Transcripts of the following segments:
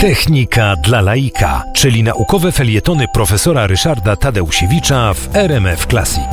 Technika dla laika, czyli naukowe felietony profesora Ryszarda Tadeusiewicza w RMF Classic.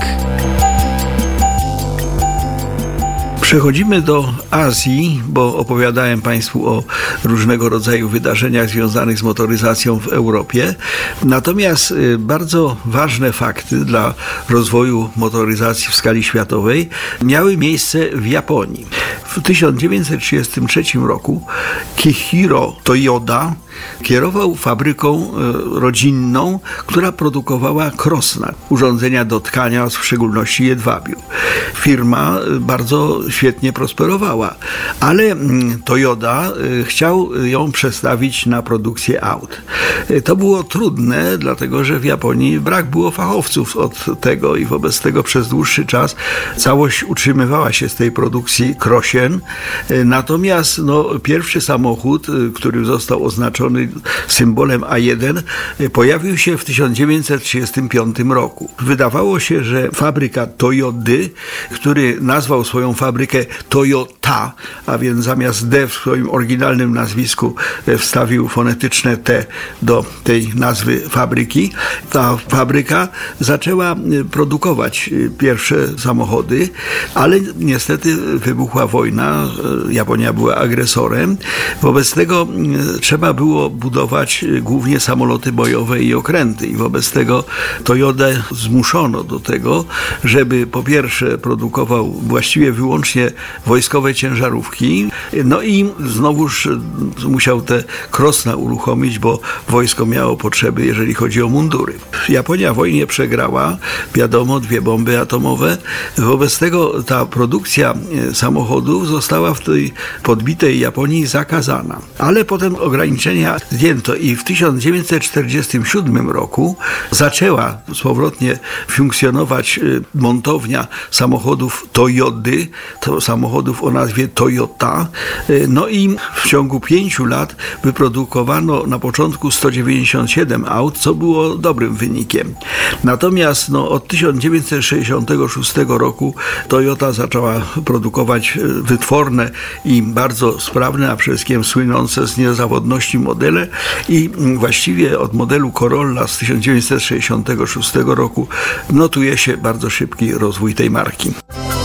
Przechodzimy do Azji, bo opowiadałem Państwu o różnego rodzaju wydarzeniach związanych z motoryzacją w Europie. Natomiast bardzo ważne fakty dla rozwoju motoryzacji w skali światowej miały miejsce w Japonii. W 1933 roku Kihiro Toyoda kierował fabryką rodzinną, która produkowała krosna, urządzenia do tkania, w szczególności jedwabiu. Firma bardzo świetnie prosperowała, ale Toyoda chciał ją przestawić na produkcję aut. To było trudne, dlatego że w Japonii brak było fachowców od tego i wobec tego przez dłuższy czas całość utrzymywała się z tej produkcji krosien. Natomiast pierwszy samochód, który został oznaczony symbolem A1, pojawił się w 1935 roku. Wydawało się, że fabryka Toyody, który nazwał swoją fabrykę Toyota, a więc zamiast D w swoim oryginalnym nazwisku wstawił fonetyczne T do tej nazwy fabryki, ta fabryka zaczęła produkować pierwsze samochody, ale niestety wybuchła wojna, Japonia była agresorem, wobec tego trzeba było budować głównie samoloty bojowe i okręty i wobec tego Toyodę zmuszono do tego, żeby po pierwsze produkował właściwie wyłącznie wojskowe ciężarówki, i znowuż musiał te krosna uruchomić, bo wojsko miało potrzeby, jeżeli chodzi o mundury. Japonia w wojnie przegrała, wiadomo, 2 bomby atomowe, wobec tego ta produkcja samochodów została w tej podbitej Japonii zakazana. Ale potem ograniczenia zdjęto i w 1947 roku zaczęła powrotnie funkcjonować montownia samochodów Toyody, to samochodów o nazwie Toyota, i w ciągu 5 lat wyprodukowano na początku 197 aut, co było dobrym wynikiem. Natomiast od 1966 roku Toyota zaczęła produkować wytworne i bardzo sprawne, a przede wszystkim słynące z niezawodności modele i właściwie od modelu Corolla z 1966 roku notuje się bardzo szybki rozwój tej marki.